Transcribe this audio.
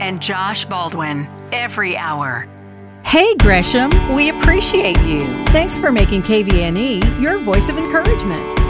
and Josh Baldwin every hour. Hey Gresham, we appreciate you. Thanks for making KVNE your voice of encouragement.